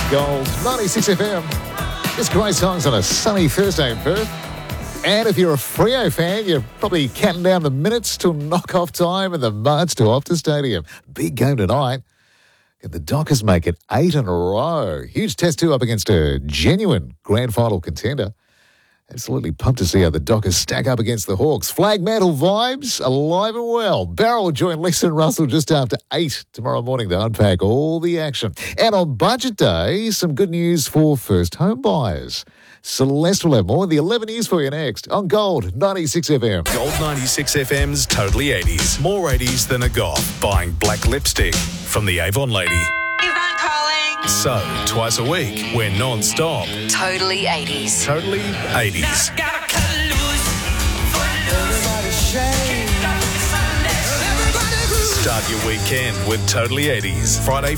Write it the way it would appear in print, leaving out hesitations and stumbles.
Gold 96 FM. Just great songs on a sunny Thursday in Perth. And if you're a Freo fan, you're probably counting down the minutes till knock-off time in the march to Optus Stadium. Big game tonight. Can the Dockers make it 8 in a row? Huge test too up against a genuine grand final contender. Absolutely pumped to see how the Dockers stack up against the Hawks. Flag mantle vibes alive and well. Barrel will join Lisa and Russell just after 8 tomorrow morning to unpack all the action. And on Budget Day, some good news for first home buyers. Celeste will have more. The 11 news for you next on Gold 96 FM. Gold 96 FM's Totally 80s. More 80s than a goth. Buying black lipstick from the Avon lady. Yvonne calling. So, twice a week, we're non-stop. Totally 80s. Totally 80s. Start your weekend with Totally 80s. Friday